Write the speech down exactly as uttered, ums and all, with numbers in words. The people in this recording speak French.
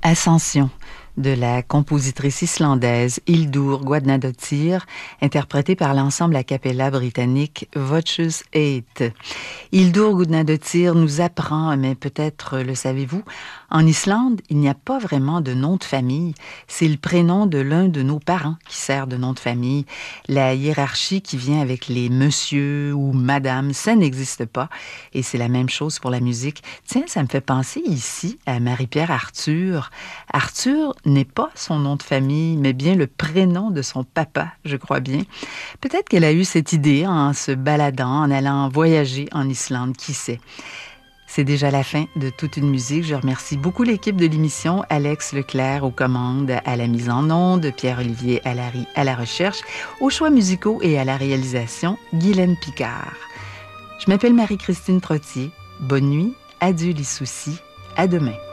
Ascension de la compositrice islandaise Hildur Guðnadóttir, interprétée par l'ensemble a cappella britannique Voices eight. Hildur Guðnadóttir nous apprend, mais peut-être le savez-vous, en Islande, il n'y a pas vraiment de nom de famille. C'est le prénom de l'un de nos parents qui sert de nom de famille. La hiérarchie qui vient avec les monsieur ou madame, ça n'existe pas. Et c'est la même chose pour la musique. Tiens, ça me fait penser ici à Marie-Pierre Arthur. Arthur n'est pas son nom de famille, mais bien le prénom de son papa, je crois bien. Peut-être qu'elle a eu cette idée en se baladant, en allant voyager en Islande, qui sait. C'est déjà la fin de Toute une musique. Je remercie beaucoup l'équipe de l'émission, Alex Leclerc aux commandes, à la mise en onde, Pierre-Olivier Allary à la recherche, aux choix musicaux et à la réalisation, Guylaine Picard. Je m'appelle Marie-Christine Trottier. Bonne nuit, adieu les soucis, à demain.